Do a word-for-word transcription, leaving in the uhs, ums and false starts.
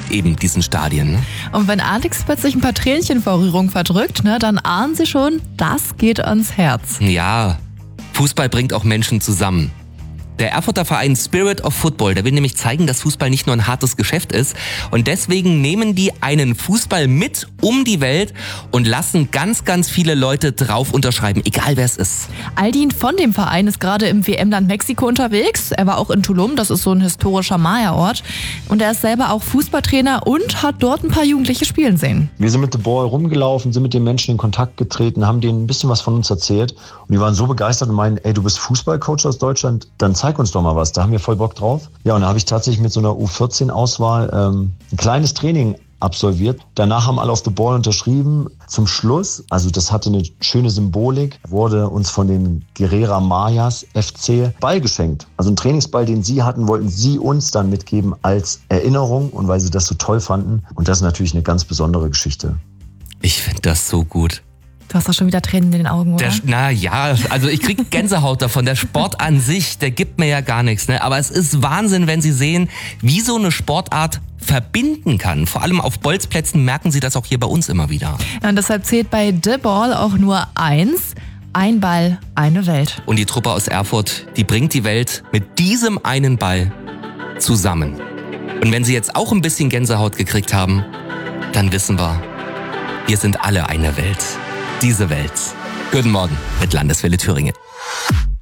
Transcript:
eben diesen Stadien. Ne? Und wenn Alex plötzlich ein paar Tränchen vor Rührung verdrückt, ne, dann ahnen Sie schon, das geht ans Herz. Ja, Fußball bringt auch Menschen zusammen. Der Erfurter Verein Spirit of Football, der will nämlich zeigen, dass Fußball nicht nur ein hartes Geschäft ist. Und deswegen nehmen die einen Fußball mit um die Welt und lassen ganz, ganz viele Leute drauf unterschreiben, egal wer es ist. Aldin von dem Verein ist gerade im W M-Land Mexiko unterwegs. Er war auch in Tulum, das ist so ein historischer Maya-Ort. Und er ist selber auch Fußballtrainer und hat dort ein paar Jugendliche spielen sehen. Wir sind mit The Ball rumgelaufen, sind mit den Menschen in Kontakt getreten, haben denen ein bisschen was von uns erzählt. Und die waren so begeistert und meinen, ey, du bist Fußballcoach aus Deutschland, dann zeig uns doch mal was, da haben wir voll Bock drauf. Ja, und da habe ich tatsächlich mit so einer U vierzehn Auswahl ähm, ein kleines Training absolviert. Danach haben alle auf The Ball unterschrieben. Zum Schluss, also das hatte eine schöne Symbolik, wurde uns von den Guerrera Mayas F C Ball geschenkt. Also ein Trainingsball, den sie hatten, wollten sie uns dann mitgeben als Erinnerung und weil sie das so toll fanden. Und das ist natürlich eine ganz besondere Geschichte. Ich finde das so gut. Du hast doch schon wieder Tränen in den Augen, oder? Der, na ja, also ich krieg Gänsehaut davon. Der Sport an sich, der gibt mir ja gar nichts. Ne? Aber es ist Wahnsinn, wenn Sie sehen, wie so eine Sportart verbinden kann. Vor allem auf Bolzplätzen merken Sie das auch hier bei uns immer wieder. Ja, und deshalb zählt bei The Ball auch nur eins. Ein Ball, eine Welt. Und die Truppe aus Erfurt, die bringt die Welt mit diesem einen Ball zusammen. Und wenn Sie jetzt auch ein bisschen Gänsehaut gekriegt haben, dann wissen wir, wir sind alle eine Welt. Diese Welt. Guten Morgen mit Landeswelle Thüringen.